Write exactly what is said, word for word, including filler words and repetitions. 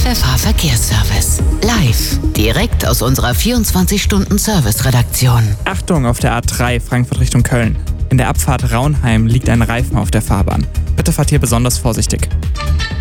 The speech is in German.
Pfeffer Verkehrsservice. Live, direkt aus unserer vierundzwanzig-Stunden-Service-Redaktion. Achtung auf der A drei Frankfurt Richtung Köln. In der Abfahrt Raunheim liegt ein Reifen auf der Fahrbahn. Bitte fahrt hier besonders vorsichtig.